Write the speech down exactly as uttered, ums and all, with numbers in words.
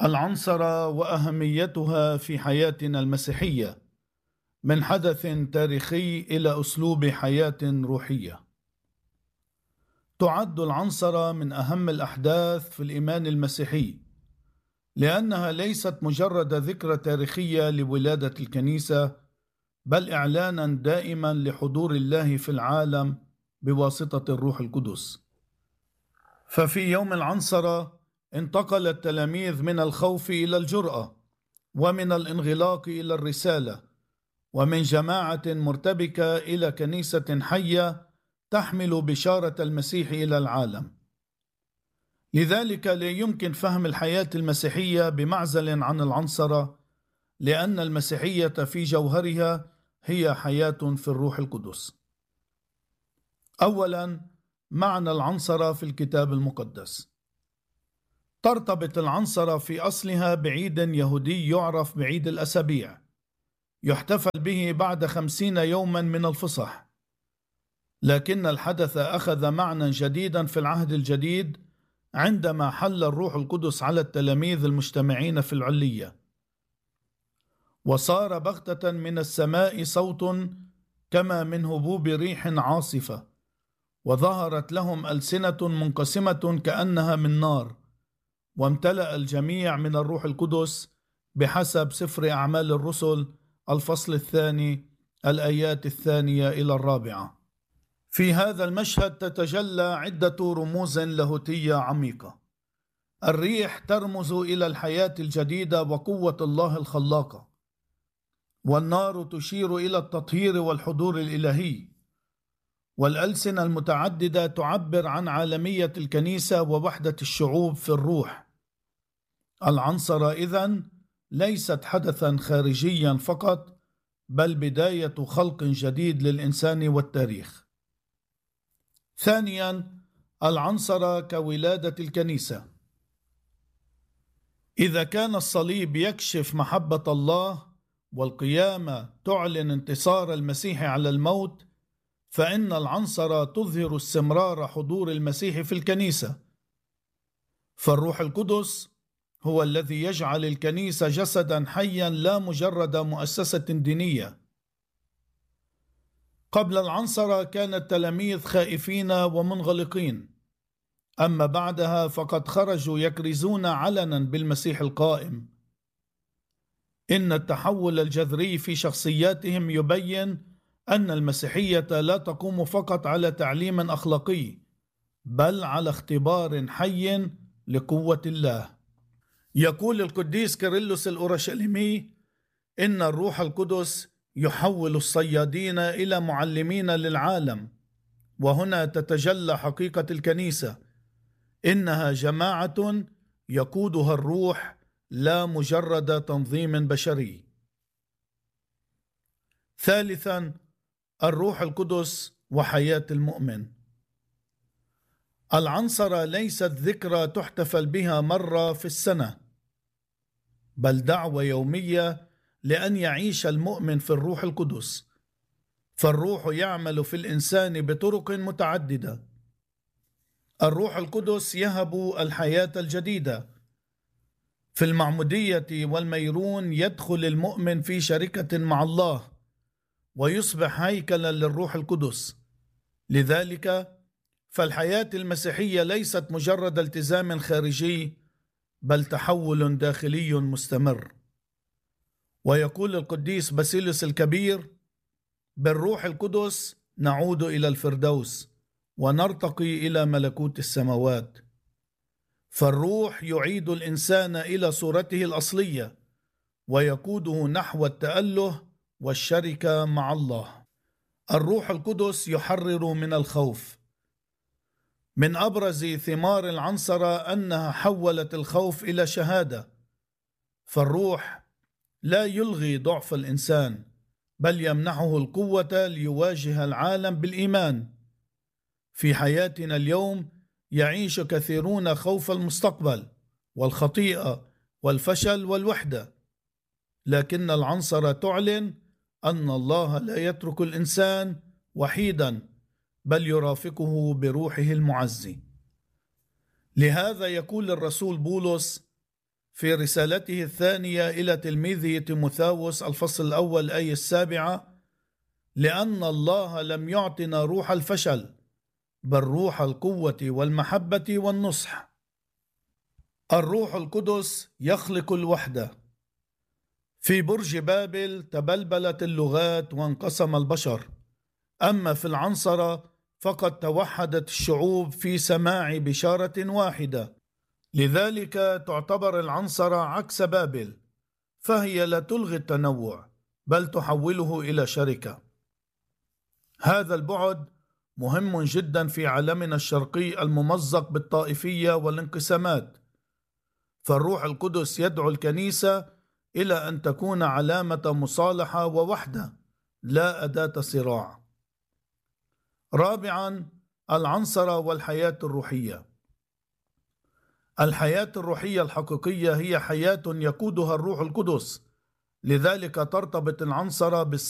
العنصرة وأهميتها في حياتنا المسيحية، من حدث تاريخي إلى أسلوب حياة روحية. تعد العنصرة من أهم الأحداث في الإيمان المسيحي، لأنها ليست مجرد ذكرى تاريخية لولادة الكنيسة، بل إعلانا دائما لحضور الله في العالم بواسطة الروح القدس. ففي يوم العنصرة انتقل التلاميذ من الخوف إلى الجرأة، ومن الانغلاق إلى الرسالة، ومن جماعة مرتبكة إلى كنيسة حية تحمل بشارة المسيح إلى العالم. لذلك لا يمكن فهم الحياة المسيحية بمعزل عن العنصرة، لأن المسيحية في جوهرها هي حياة في الروح القدس. أولا، معنى العنصرة في الكتاب المقدس. ترتبط العنصرة في أصلها بعيد يهودي يعرف بعيد الأسابيع، يحتفل به بعد خمسين يوما من الفصح، لكن الحدث أخذ معنى جديدا في العهد الجديد عندما حل الروح القدس على التلاميذ المجتمعين في العلية، وصار بغتة من السماء صوت كما من هبوب ريح عاصفة، وظهرت لهم ألسنة منقسمة كأنها من نار، وامتلأ الجميع من الروح القدس بحسب سفر أعمال الرسل الفصل الثاني الآيات الثانية إلى الرابعة. في هذا المشهد تتجلى عدة رموز لاهوتية عميقة. الريح ترمز إلى الحياة الجديدة وقوة الله الخلاقة، والنار تشير إلى التطهير والحضور الإلهي، والألسنة المتعددة تعبر عن عالمية الكنيسة ووحدة الشعوب في الروح. العنصرة إذن ليست حدثا خارجيا فقط، بل بداية خلق جديد للإنسان والتاريخ. ثانيا، العنصرة كولادة الكنيسة. إذا كان الصليب يكشف محبة الله والقيامة تعلن انتصار المسيح على الموت، فإن العنصرة تظهر استمرار حضور المسيح في الكنيسة. فالروح القدس هو الذي يجعل الكنيسة جسدا حيا، لا مجرد مؤسسة دينية. قبل العنصرة كان التلاميذ خائفين ومنغلقين، أما بعدها فقد خرجوا يكرزون علنا بالمسيح القائم. إن التحول الجذري في شخصياتهم يبين أن المسيحية لا تقوم فقط على تعليم أخلاقي، بل على اختبار حي لقوة الله. يقول القديس كيرلس الأورشليمي إن الروح القدس يحول الصيادين إلى معلمين للعالم، وهنا تتجلى حقيقة الكنيسة، إنها جماعة يقودها الروح، لا مجرد تنظيم بشري. ثالثا، الروح القدس وحياة المؤمن. العنصرة ليست ذكرى تحتفل بها مرة في السنة، بل دعوة يومية لأن يعيش المؤمن في الروح القدس. فالروح يعمل في الإنسان بطرق متعددة. الروح القدس يهب الحياة الجديدة. في المعمودية والميرون يدخل المؤمن في شركة مع الله ويصبح هيكلا للروح القدس. لذلك فالحياة المسيحية ليست مجرد التزام خارجي، بل تحول داخلي مستمر. ويقول القديس باسيليوس الكبير: بالروح القدس نعود إلى الفردوس ونرتقي إلى ملكوت السماوات. فالروح يعيد الإنسان إلى صورته الأصلية ويقوده نحو التأله والشركة مع الله. الروح القدس يحرر من الخوف. من أبرز ثمار العنصرة أنها حولت الخوف إلى شهادة. فالروح لا يلغي ضعف الإنسان، بل يمنحه القوة ليواجه العالم بالإيمان. في حياتنا اليوم يعيش كثيرون خوف المستقبل والخطيئة والفشل والوحدة، لكن العنصرة تعلن أن الله لا يترك الإنسان وحيدا، بل يرافقه بروحه المعزي. لهذا يقول الرسول بولس: في رسالته الثانية إلى تلميذه تيموثاوس الفصل الأول آية السابعة: لأن الله لم يعطنا روح الفشل بل روح القوة والمحبة والنصح. الروح القدس يخلق الوحدة. في برج بابل تبلبلت اللغات وانقسم البشر، أما في العنصرة فقد توحدت الشعوب في سماع بشارة واحدة. لذلك تعتبر العنصرة عكس بابل، فهي لا تلغي التنوع بل تحوله إلى شركة. هذا البعد مهم جدا في عالمنا الشرقي الممزق بالطائفية والانقسامات، فالروح القدس يدعو الكنيسة إلى أن تكون علامة مصالحة ووحدة لا أداة صراع. رابعا، العنصرة والحياة الروحية. الحياة الروحية الحقيقية هي حياة يقودها الروح القدس، لذلك ترتبط العنصرة بالسلام